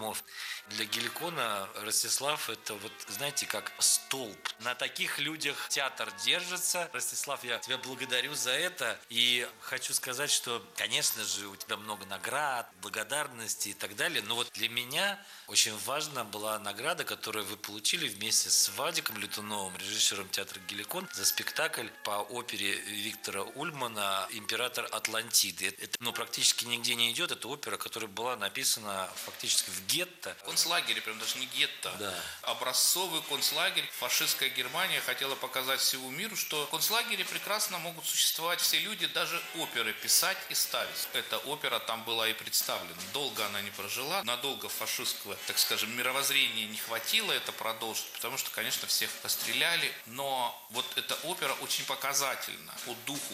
домов. Для Геликона Ростислав — это вот, знаете, как столб. На таких людях театр держится. Ростислав, я тебя благодарю за это. И хочу сказать, что, конечно же, у тебя много наград, благодарности и так далее. Но вот для меня очень важна была награда, которую вы получили вместе с Вадиком Летуновым, режиссером театра Геликон, за спектакль по опере Виктора Ульмана «Император Атлантиды». Это практически нигде не идет. Это опера, которая была написана фактически в гетто. Концлагере, прям даже не гетто. Да. Образцовый концлагерь. Фашистская Германия хотела показать всему миру, что в концлагере прекрасно могут существовать все люди, даже оперы писать и ставить. Эта опера там была и представлена. Долго она не прожила. Надолго фашистского, так скажем, мировоззрения не хватило это продолжить, потому что, конечно, всех постреляли. Но вот эта опера очень показательна по духу.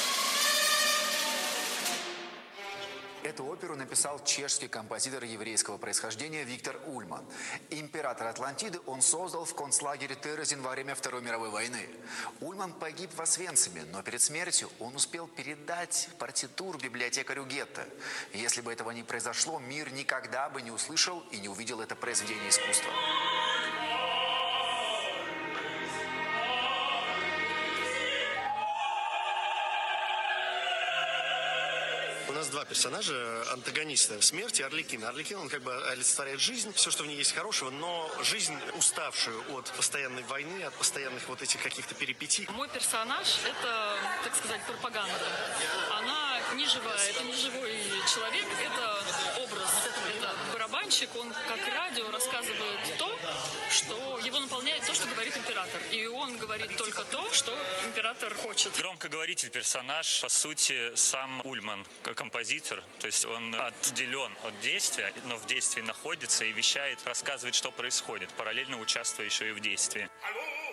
Эту оперу написал чешский композитор еврейского происхождения Виктор Ульман. «Император Атлантиды» он создал в концлагере Терезин во время Второй мировой войны. Ульман погиб в Освенциме, но перед смертью он успел передать партитур библиотекарю гетто. Если бы этого не произошло, мир никогда бы не услышал и не увидел это произведение искусства. У нас два персонажа, антагониста смерти, Арлекин. Арлекин, он как бы олицетворяет жизнь, все, что в ней есть хорошего, но жизнь, уставшую от постоянной войны, от постоянных вот этих каких-то перипетий. Мой персонаж – это, так сказать, пропаганда. Она не живая, это не живой человек, это образ, это барабанщик, он как радио рассказывает то, что его наполняет то, что говорит император. И он говорит только то, что император хочет. Громкоговоритель персонаж, по сути, сам Ульман, композитор. То есть он отделен от действия, но в действии находится и вещает, рассказывает, что происходит, параллельно участвуя еще и в действии.